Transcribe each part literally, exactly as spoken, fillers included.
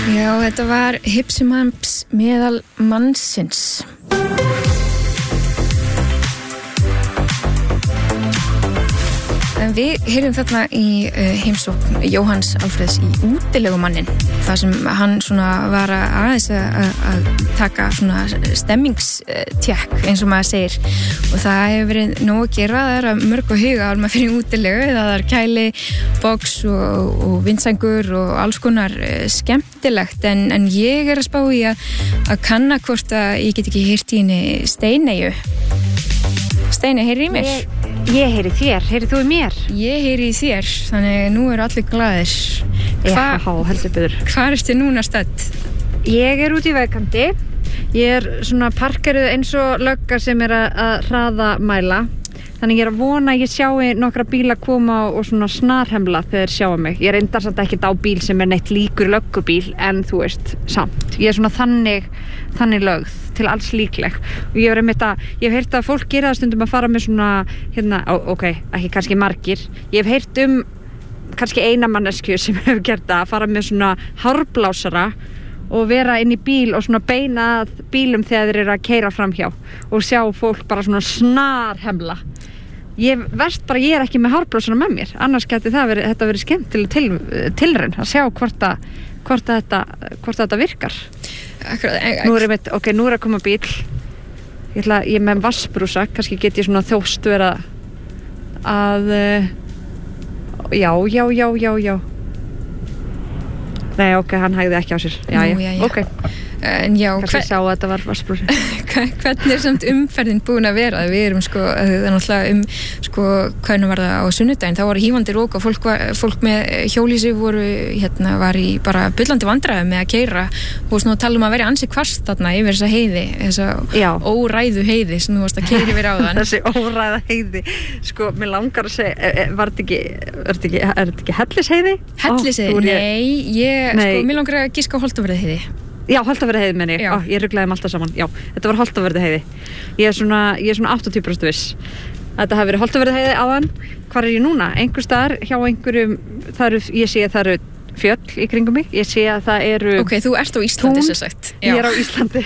Já, þetta var Hipsimamps meðal mannsins. En við heyrum þarna í uh, heimsókn Jóhanns Alfreðs í Útilegumannin, þar sem hann svona var að aðeins að, að taka svona stemmingstjekk, eins og maður segir, og það hefur verið nóg að gera. Það er að mörg og huga alveg fyrir útilegu, það er kæli, box og, og vindsangur og alls konar uh, skemmtilegt, en, en ég er að spá í að, að kanna hvort að ég get ekki heyrt í henni Steineyju. Steiney, heyri í mér? Ég, ég heyri þér, heyri þú í mér? Ég heyri í þér, þannig nú eru allir glaðir. Já, heldur betur. Hvar ertu núna stödd? Ég er út í vegkanti. Ég er svona parkeruð eins og lögga sem er að, að hraða mæla. Þannig ég er að vona að ég sjái nokkra bíla koma og svona snarhemla þegar þeir sjáu mig. Ég reyndar samt ekkert á bíl sem er neitt líkur löggubíl, en þú veist, samt. Ég er svona þannig, þannig lögð til alls líkleg. Og ég hef einmitt að, ég hef heyrt að fólk gera það stundum að fara með svona, hérna, ó, ok, ekki kannski margir. Ég hef heyrt um kannski eina manneskju sem hefur gert það, að fara með svona hárblásara og vera inn í bíl og svona beina að bílum þegar þeir eru að keyra framhjá og sjá fólk bara svona snarhemla. Ég verst bara, ég er ekki með hárblásara með mér, annars geti það verið, þetta verið skemmtileg til, tilraun að sjá hvort að, hvort að þetta, hvort að þetta virkar. Akkurat, nú er ég, ok, nú er að koma bíl. Ég ætla, ég er með vassbrúsa, kannski get ég svona þjóst vera að, já, já, já, já, já. Nei, ok, hann hægði ekki á sér. Já, Nú, já, já. ok. En já, Kannski hver, sá að þetta var vassbrúsi. hvernig er samt umferðin búin að vera? Við erum sko, það er náttúrulega um, sko, hvernig var það á sunnudaginn? Það voru hífandi rók og fólk, var, fólk með hjólísi voru, hérna, var í bara bullandi vandræðum með að keyra og svona tala um að vera ansi hvasst þarna yfir þessa heiði, þessa óræðu heiði sem þú varst að keyra yfir á þann. Þessi óræða heiði. Sko, mér langar að segja, var þetta ekki, er þetta ekki, er þetta ekki Hellisheiði? Hellisheiði? Nei, ég, Nei. sko, mér langar að giska á Holtavörðuheiði. Já, Holtaverðaheiði menn ég. Já. Ó, ég ruglaði þeim alltaf saman. Já, þetta var Holtaverðaheiði. Ég er svona, ég er svona áttatíu prósent viss. Þetta hafi verið Holtaverðaheiði áðan. Hvar er ég núna? Einhvers staðar hjá einhverjum, það eru, ég sé að það eru fjöll í kringum mig. Ég sé að það eru Ok, þú ert á Íslandi sem sagt. Ég er á Íslandi.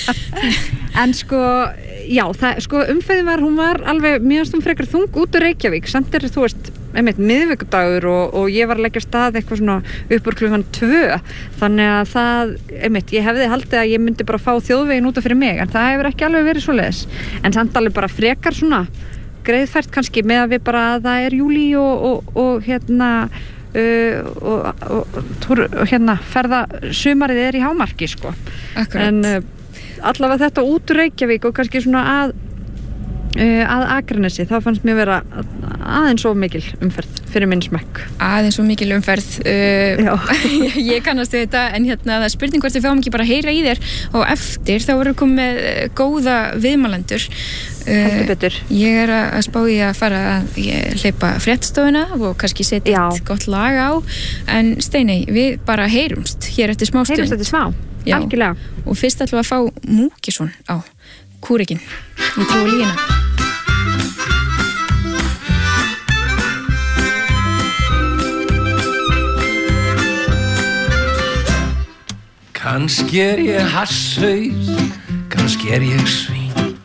En sko, já, það, sko umferðin var, hún var alveg mjög stum frekar þung út úr Reykjavík. Samt er, þú veist, einmitt miðvikudagur og, og ég var að leggja af stað eitthvað svona upp úr klukkan tvö. Þannig að það, einmitt, ég hefði haldið að ég myndi bara fá þjóðveginn út af fyrir mig, en það hefur ekki alveg verið svoleiðis. En samt alveg bara frekar svona greiðfært kannski með að við bara að það er júlí og, og, og hérna Uh, og, og, og, og hérna ferða sumarið er í hámarki sko. Akkurat. En uh, allavega þetta út úr Reykjavík og kannski svona að uh, að Akranesi, þá fannst mér vera aðeins of mikil umferð fyrir minn smekk. Aðeins of mikil umferð. uh, Ég kannast við þetta, en hérna það er spurning hvort við fáum ekki bara að heyra í þér og eftir þá verður komið með góða viðmælendur. Heldur betur. Ég er að spá í að fara að hleypa fréttstofuna og kannski setja eitt gott lag á, en Steiney, við bara heyrumst hér eftir smá stund. Heyrumst eftir smá, Já. algjörlega. Og fyrst ætlum við að fá Múkisson á Kúrikinn. Ég trúi lína. Kannski er ég hasshaus, kannski er ég svin,